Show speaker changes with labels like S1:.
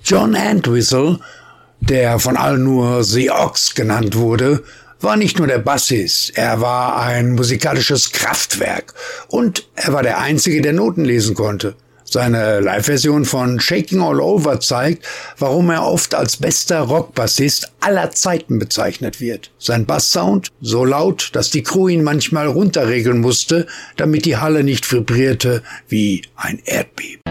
S1: John Entwistle, der von allen nur The Ox genannt wurde, war nicht nur der Bassist, er war ein musikalisches Kraftwerk und er war der Einzige, der Noten lesen konnte. Seine Live-Version von Shaking All Over zeigt, warum er oft als bester Rockbassist aller Zeiten bezeichnet wird. Sein Basssound so laut, dass die Crew ihn manchmal runterregeln musste, damit die Halle nicht vibrierte wie ein Erdbeben.